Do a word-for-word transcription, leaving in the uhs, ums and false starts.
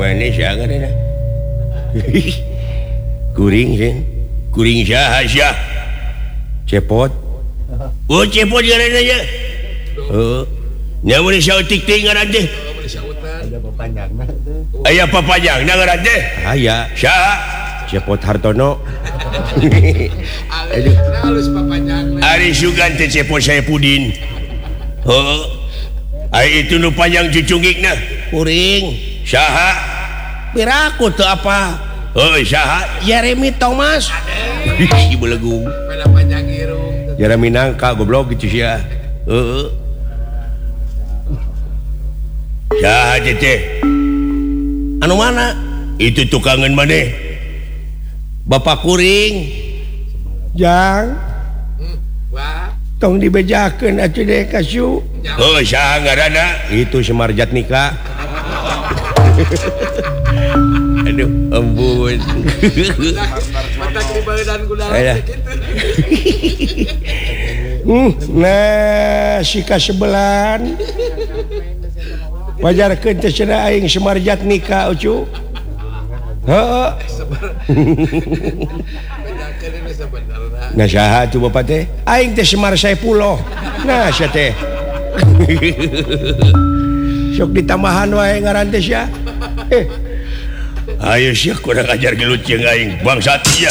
mana siang ada kuring sih kuring syah syah cepot oh cepot ngaran aja oh nyawa ni syah tik tik ngaran deh ada papanyangna aya papanyangna ngaran deh aya syah cepot Hartono aduh halus papanyangna Ari Sugan teh cepot saya Pudin oh ai itu nu panjang cucungikna kuring syaha piraku tuh apa oh syaha Jeremy Thomas ih belegung pada panjang irung Jeremy nangka goblok gitu sia heeh syaha teh anu mana itu tukangan maneh Bapak kuring jang hmm, wah tong dibejakeun atuh deh kasu oh syaha ngaranna itu Semar Jatnika aduh ampun matak di badan kudarat hmm, nah si kasebelan wajar ke cenah aing Semar Jatnika ucu heeh nah saha tuh bapak teh aing teh Semar Saipullah nah sia teh sok ditambahan wae ngaran teh sia eh ayo sia kurang ajar gelut jeung aing bangsat ieu